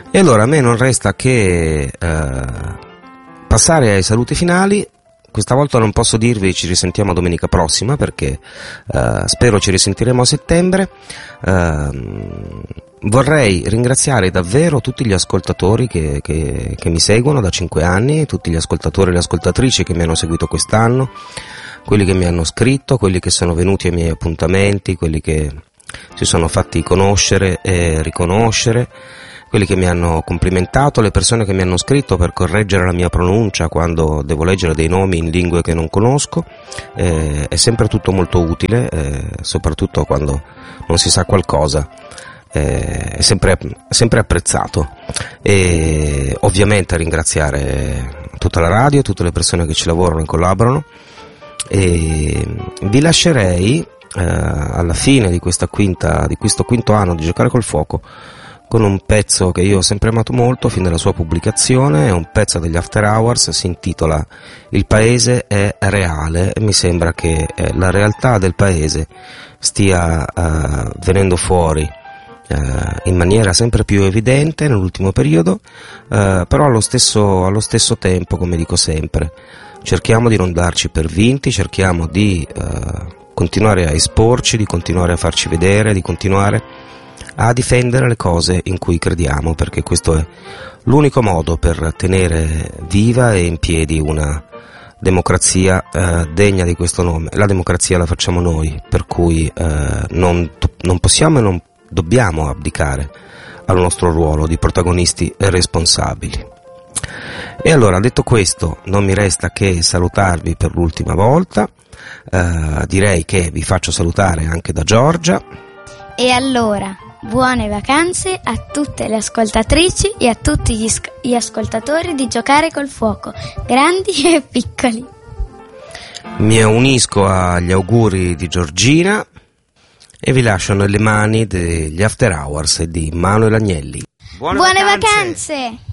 E allora a me non resta che passare ai saluti finali. Questa volta non posso dirvi ci risentiamo domenica prossima, perché spero ci risentiremo a settembre. Vorrei ringraziare davvero tutti gli ascoltatori che mi seguono da 5 anni, tutti gli ascoltatori e le ascoltatrici che mi hanno seguito quest'anno, quelli che mi hanno scritto, quelli che sono venuti ai miei appuntamenti, quelli che si sono fatti conoscere e riconoscere, quelli che mi hanno complimentato, le persone che mi hanno scritto per correggere la mia pronuncia quando devo leggere dei nomi in lingue che non conosco. È sempre tutto molto utile, soprattutto quando non si sa qualcosa, è sempre apprezzato. E ovviamente ringraziare tutta la radio, tutte le persone che ci lavorano e collaborano, e vi lascerei alla fine di questo quinto anno di Giocare col Fuoco con un pezzo che io ho sempre amato molto fin dalla sua pubblicazione. È un pezzo degli After Hours, si intitola Il paese è reale, e mi sembra che la realtà del paese stia venendo fuori in maniera sempre più evidente nell'ultimo periodo, però allo stesso tempo, come dico sempre, cerchiamo di non darci per vinti, cerchiamo di continuare a esporci, di continuare a farci vedere, di continuare a difendere le cose in cui crediamo, perché questo è l'unico modo per tenere viva e in piedi una democrazia degna di questo nome. La democrazia la facciamo noi, per cui non possiamo e non dobbiamo abdicare al nostro ruolo di protagonisti e responsabili. E allora, detto questo, non mi resta che salutarvi per l'ultima volta. Direi che vi faccio salutare anche da Giorgia. E allora, buone vacanze a tutte le ascoltatrici e a tutti gli ascoltatori di Giocare col Fuoco, grandi e piccoli. Mi unisco agli auguri di Giorgina e vi lascio nelle mani degli After Hours e di Manuel Agnelli. Buone vacanze!